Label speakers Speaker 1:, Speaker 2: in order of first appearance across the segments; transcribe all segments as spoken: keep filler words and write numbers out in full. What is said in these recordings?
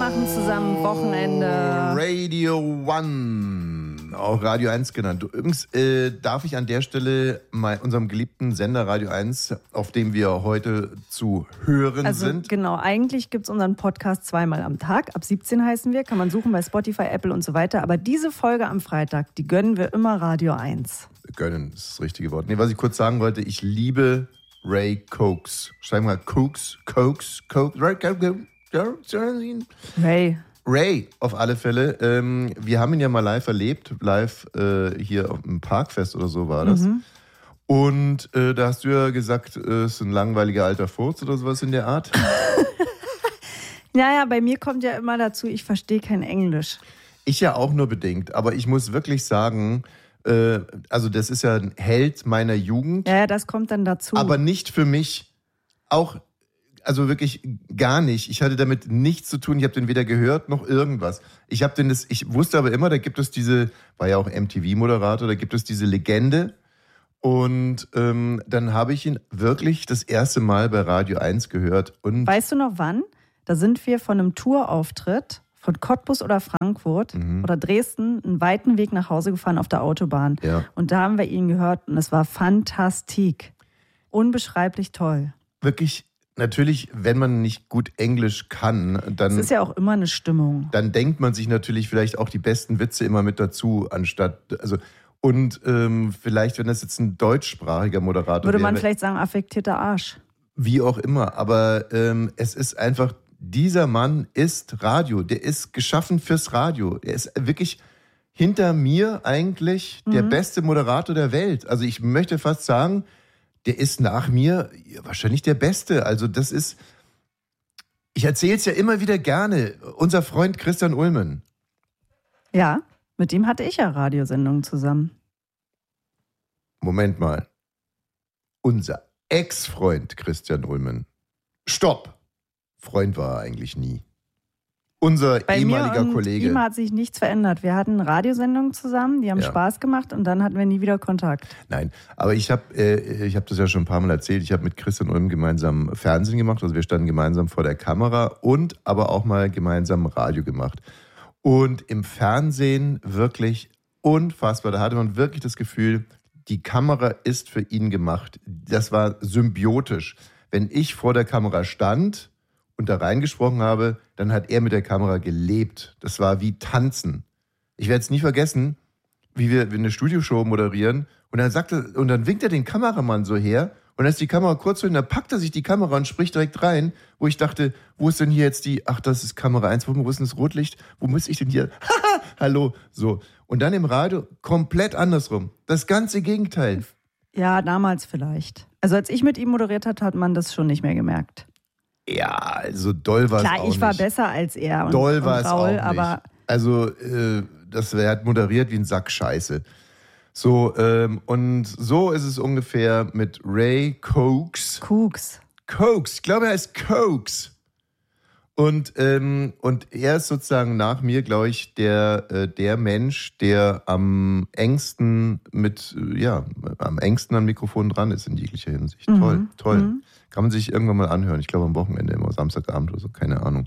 Speaker 1: machen zusammen Wochenende.
Speaker 2: Radio One, auch Radio eins genannt. Übrigens äh, darf ich an der Stelle mal unserem geliebten Sender Radio eins, auf dem wir heute zu hören
Speaker 1: also,
Speaker 2: sind.
Speaker 1: Genau, eigentlich gibt es unseren Podcast zweimal am Tag. Ab siebzehn heißen wir, kann man suchen bei Spotify, Apple und so weiter. Aber diese Folge am Freitag, die gönnen wir immer Radio eins.
Speaker 2: Gönnen, das ist das richtige Wort. Nee, was ich kurz sagen wollte, ich liebe Ray Cokes. Schreib mal Cokes, Cokes, Cokes, Ray Cokes.
Speaker 1: Ray.
Speaker 2: Ray, auf alle Fälle. Ähm, wir haben ihn ja mal live erlebt, live äh, hier auf dem Parkfest oder so war das. Mhm. Und äh, da hast du ja gesagt, es äh, ist ein langweiliger alter Furz oder sowas in der Art.
Speaker 1: Naja, bei mir kommt ja immer dazu, ich verstehe kein Englisch.
Speaker 2: Ich ja auch nur bedingt, aber ich muss wirklich sagen, äh, also das ist ja ein Held meiner Jugend.
Speaker 1: Ja, das kommt dann dazu.
Speaker 2: Aber nicht für mich, auch Also wirklich gar nicht. Ich hatte damit nichts zu tun. Ich habe den weder gehört noch irgendwas. Ich habe den das, ich wusste aber immer, da gibt es diese, war ja auch M T V-Moderator, da gibt es diese Legende. Und ähm, dann habe ich ihn wirklich das erste Mal bei Radio eins gehört. Und
Speaker 1: weißt du noch wann? Da sind wir von einem Tourauftritt von Cottbus oder Frankfurt mhm. oder Dresden einen weiten Weg nach Hause gefahren auf der Autobahn. Ja. Und da haben wir ihn gehört und es war fantastik. Unbeschreiblich toll.
Speaker 2: Wirklich. Natürlich, wenn man nicht gut Englisch kann, dann...
Speaker 1: Das ist ja auch immer eine Stimmung.
Speaker 2: Dann denkt man sich natürlich vielleicht auch die besten Witze immer mit dazu, anstatt... also Und ähm, vielleicht, wenn das jetzt ein deutschsprachiger Moderator
Speaker 1: würde
Speaker 2: wäre...
Speaker 1: man vielleicht sagen, affektierter Arsch.
Speaker 2: Wie auch immer, aber ähm, es ist einfach... Dieser Mann ist Radio, der ist geschaffen fürs Radio. Er ist wirklich hinter mir eigentlich mhm. der beste Moderator der Welt. Also ich möchte fast sagen... Der ist nach mir wahrscheinlich der Beste. Also das ist, ich erzähle es ja immer wieder gerne, unser Freund Christian Ulmen.
Speaker 1: Ja, mit dem hatte ich ja Radiosendungen zusammen.
Speaker 2: Moment mal. Unser Ex-Freund Christian Ulmen. Stopp! Freund war er eigentlich nie. Unser
Speaker 1: Bei
Speaker 2: ehemaliger
Speaker 1: mir und
Speaker 2: Kollege.
Speaker 1: ihm hat sich nichts verändert. Wir hatten Radiosendungen zusammen, die haben ja. Spaß gemacht und dann hatten wir nie wieder Kontakt.
Speaker 2: Nein, aber ich habe äh, ich hab das ja schon ein paar Mal erzählt, ich habe mit Christian Ulm gemeinsam Fernsehen gemacht, also wir standen gemeinsam vor der Kamera und aber auch mal gemeinsam Radio gemacht. Und im Fernsehen wirklich unfassbar, da hatte man wirklich das Gefühl, die Kamera ist für ihn gemacht. Das war symbiotisch. Wenn ich vor der Kamera stand und da reingesprochen habe, dann hat er mit der Kamera gelebt. Das war wie Tanzen. Ich werde es nie vergessen, wie wir eine Studioshow moderieren und dann sagt er, und dann winkt er den Kameramann so her und dann ist die Kamera kurz so hin, dann packt er sich die Kamera und spricht direkt rein, wo ich dachte, wo ist denn hier jetzt die, ach, das ist Kamera eins, wo, wo ist denn das Rotlicht? Wo muss ich denn hier? Haha, hallo, so. Und dann im Radio komplett andersrum. Das ganze Gegenteil.
Speaker 1: Ja, damals vielleicht. Also als ich mit ihm moderiert habe, hat man das schon nicht mehr gemerkt.
Speaker 2: Ja, also doll war es auch nicht.
Speaker 1: Klar, ich war besser als er und,
Speaker 2: doll war
Speaker 1: und
Speaker 2: es
Speaker 1: Raul,
Speaker 2: auch nicht.
Speaker 1: Aber
Speaker 2: also, äh, das, er hat moderiert wie ein Sack Scheiße. So, ähm, und so ist es ungefähr mit Ray Cokes.
Speaker 1: Cokes.
Speaker 2: Cokes, ich glaube, er heißt Cokes. Und, ähm, und er ist sozusagen nach mir, glaube ich, der, äh, der Mensch, der am engsten mit, äh, ja, am engsten am Mikrofon dran ist in jeglicher Hinsicht. Mhm. Toll, toll. Mhm. Kann man sich irgendwann mal anhören. Ich glaube am Wochenende, immer Samstagabend oder so, keine Ahnung.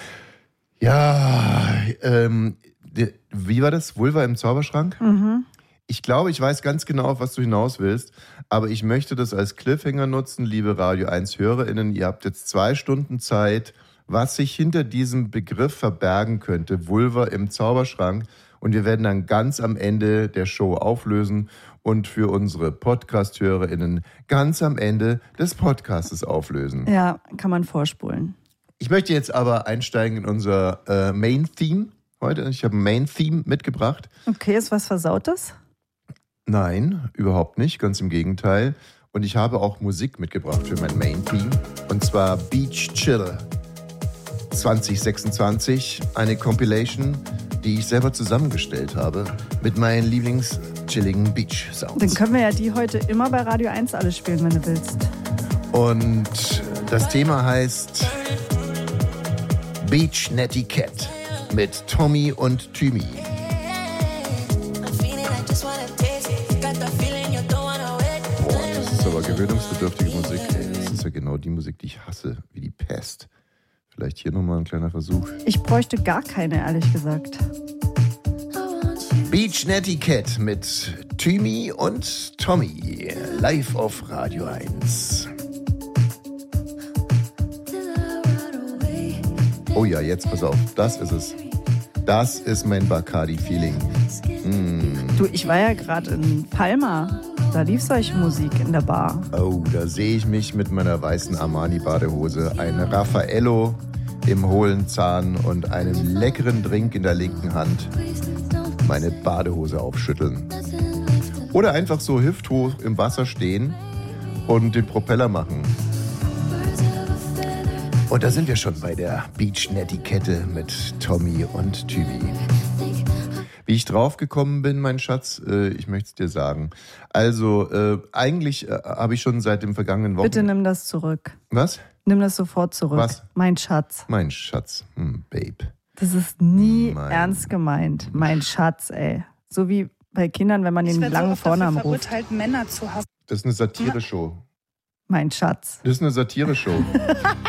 Speaker 2: Ja, ähm, der, wie war das? Vulva im Zauberschrank?
Speaker 1: Mhm.
Speaker 2: Ich glaube, ich weiß ganz genau, auf was du hinaus willst, aber ich möchte das als Cliffhanger nutzen, liebe Radio eins HörerInnen. Ihr habt jetzt zwei Stunden Zeit, was sich hinter diesem Begriff verbergen könnte, Vulva im Zauberschrank. Und wir werden dann ganz am Ende der Show auflösen und für unsere Podcast-HörerInnen ganz am Ende des Podcastes auflösen.
Speaker 1: Ja, kann man vorspulen.
Speaker 2: Ich möchte jetzt aber einsteigen in unser äh, Main-Theme heute. Ich habe ein Main-Theme mitgebracht.
Speaker 1: Okay, ist was Versautes?
Speaker 2: Nein, überhaupt nicht, ganz im Gegenteil. Und ich habe auch Musik mitgebracht für mein Main-Theme. Und zwar Beach Chill zwanzig sechsundzwanzig, eine Compilation, die ich selber zusammengestellt habe mit meinen Lieblings-chilligen Beach-Sounds.
Speaker 1: Dann können wir ja die heute immer bei Radio eins alle spielen, wenn du willst.
Speaker 2: Und das Thema heißt Beach Netiquette mit Tommy und Thymi. Boah, das ist aber gewöhnungsbedürftige Musik. Das ist ja genau die Musik, die ich hasse, wie die Pest. Vielleicht hier nochmal ein kleiner Versuch.
Speaker 1: Ich bräuchte gar keine, ehrlich gesagt.
Speaker 2: Beach Netiquette mit Thymi und Tommy. Live auf Radio eins. Oh ja, jetzt pass auf. Das ist es. Das ist mein Bacardi-Feeling. Mm.
Speaker 1: Du, ich war ja gerade in Palma. Da lief solche Musik in der Bar.
Speaker 2: Oh, da sehe ich mich mit meiner weißen Armani-Badehose, ein Raffaello im hohlen Zahn und einem leckeren Drink in der linken Hand meine Badehose aufschütteln. Oder einfach so hüfthoch im Wasser stehen und den Propeller machen. Und da sind wir schon bei der Beach-Netiquette mit Tommy und Thymi. Wie ich draufgekommen bin, mein Schatz, äh, ich möchte es dir sagen. Also, äh, eigentlich äh, habe ich schon seit dem vergangenen Wochenende...
Speaker 1: Bitte nimm das zurück.
Speaker 2: Was?
Speaker 1: Nimm das sofort zurück.
Speaker 2: Was?
Speaker 1: Mein Schatz.
Speaker 2: Mein Schatz, hm, Babe.
Speaker 1: Das ist nie
Speaker 2: mein
Speaker 1: ernst gemeint. Mein Schatz, ey. So wie bei Kindern, wenn man den langen
Speaker 3: so
Speaker 1: Vornamen ruft.
Speaker 3: Männer zu hassen.
Speaker 2: Das ist eine Satire-Show.
Speaker 1: Mein Schatz.
Speaker 2: Das ist eine Satire-Show.